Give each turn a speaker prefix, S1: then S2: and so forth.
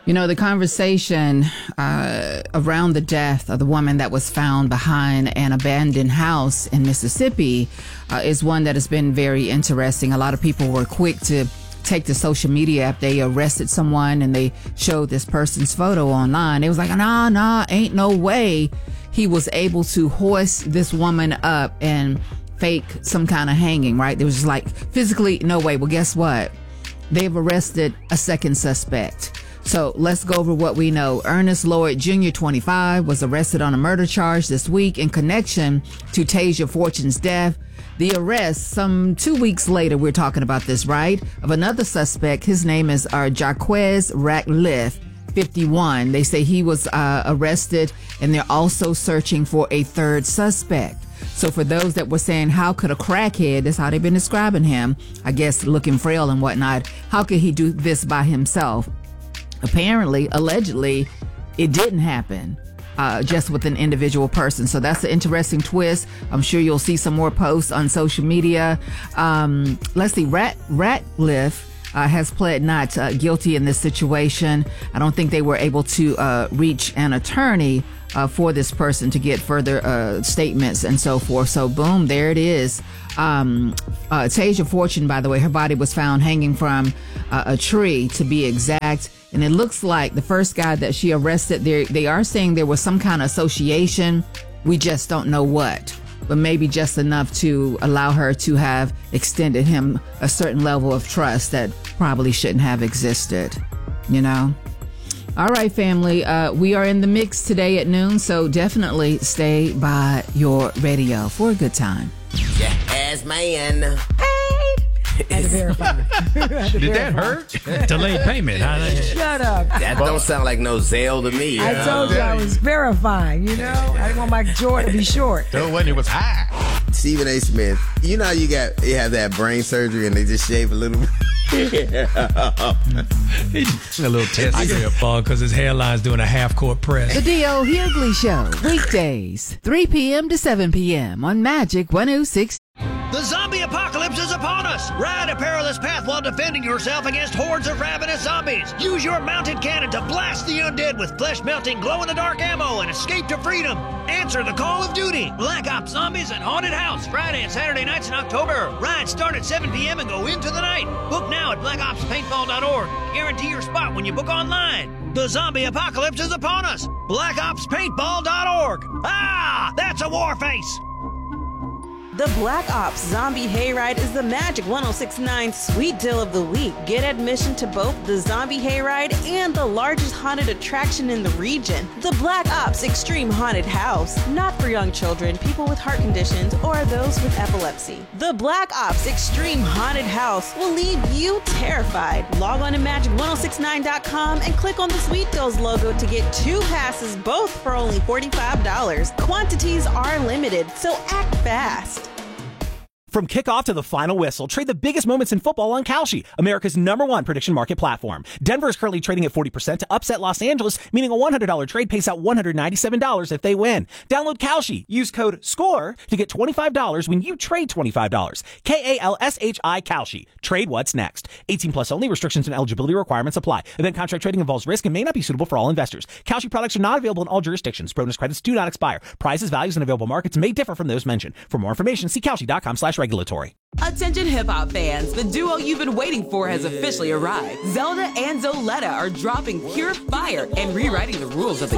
S1: You know, the conversation around the death of the woman that was found behind an abandoned house in Mississippi is one that has been very interesting. A lot of people were quick to take to social media after they arrested someone and they showed this person's photo online. It was like, nah, ain't no way he was able to hoist this woman up and fake some kind of hanging, right? There was just like physically no way. Well, guess what? They've arrested a second suspect. So let's go over what we know. Ernest Lloyd Jr., 25, was arrested on a murder charge this week in connection to Tasia Fortune's death. The arrest, some 2 weeks later, we're talking about this, right, of another suspect. His name is Jaquez Ratliff, 51. They say he was arrested, and they're also searching for a third suspect. So for those that were saying, how could a crackhead, that's how they've been describing him, I guess looking frail and whatnot, how could he do this by himself? Apparently, allegedly, it didn't happen just with an individual person. So that's an interesting twist. I'm sure you'll see some more posts on social media. Let's see, Ratliff has pled not guilty in this situation. I don't think they were able to reach an attorney for this person to get further statements and so forth. So boom, there it is. Tasia Fortune, by the way, her body was found hanging from a tree, to be exact. And it looks like the first guy that she arrested, they are saying there was some kind of association. We just don't know what, but maybe just enough to allow her to have extended him a certain level of trust that probably shouldn't have existed, you know? All right, family, we are in the mix today at noon, so definitely stay by your radio for a good time.
S2: Yes, man.
S3: Had to verify.
S4: Did that hurt? Delayed payment.
S3: Shut up.
S2: That don't sound like no Zelle to me.
S3: I told you I was verifying, you know? I didn't want my jaw to be short.
S4: So when it was high.
S2: Stephen A. Smith, you know how you have that brain surgery and they just shave a little bit?
S4: A little test.
S5: I get a bug because his hairline's doing a half-court press.
S1: The D.O. Hughley Show, weekdays, 3 p.m. to 7 p.m. on Magic 106.
S6: The zombie apocalypse is upon us! Ride a perilous path while defending yourself against hordes of ravenous zombies. Use your mounted cannon to blast the undead with flesh-melting, glow-in-the-dark ammo and escape to freedom. Answer the call of duty. Black Ops Zombies and Haunted House, Friday and Saturday nights in October. Rides start at 7 p.m. and go into the night. Book now at blackopspaintball.org. Guarantee your spot when you book online. The zombie apocalypse is upon us. blackopspaintball.org. Ah, that's a war face.
S7: The Black Ops Zombie Hayride is the Magic 106.9 Sweet Deal of the Week. Get admission to both the Zombie Hayride and the largest haunted attraction in the region, the Black Ops Extreme Haunted House. Not for young children, people with heart conditions, or those with epilepsy. The Black Ops Extreme Haunted House will leave you terrified. Log on to magic1069.com and click on the Sweet Deals logo to get 2 passes, both for only $45. Quantities are limited, so act fast.
S8: From kickoff to the final whistle, trade the biggest moments in football on Kalshi, America's #1 prediction market platform. Denver is currently trading at 40% to upset Los Angeles, meaning a $100 trade pays out $197 if they win. Download Kalshi. Use code SCORE to get $25 when you trade $25. Kalshi. Kalshi. Trade what's next. 18 plus only. Restrictions and eligibility requirements apply. Event contract trading involves risk and may not be suitable for all investors. Kalshi products are not available in all jurisdictions. Bonus credits do not expire. Prices, values, and available markets may differ from those mentioned. For more information, see Kalshi.com/regulatory.
S9: Attention hip-hop fans, the duo you've been waiting for has officially arrived. Zelda and Zoletta are dropping pure fire and rewriting the rules of the